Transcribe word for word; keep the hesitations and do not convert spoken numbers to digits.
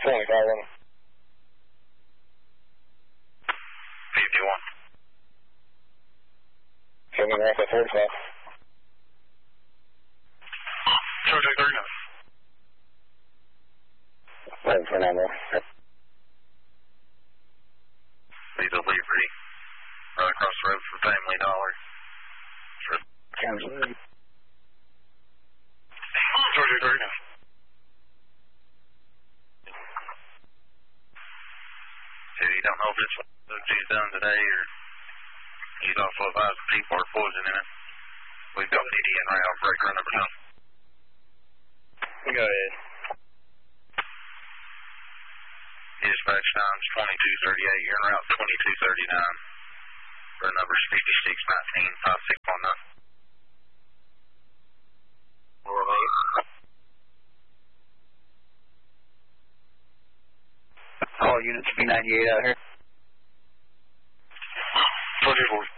twenty-five on them. fifty-one. Sending off at forty-five. two two three nine. Waiting for nine more. Be delivery right across the road from Family Dollar. For Kansas. two two three nine. So you don't know if it's what she's done today, or he's also advised that people are poisoning it. We've got D D en route, breaker number nine. Go ahead. Dispatch times twenty-two thirty-eight, you're en route twenty-two thirty-nine. For numbers fifty-six nineteen, five six one nine. All units B ninety-eight out here. twenty-four.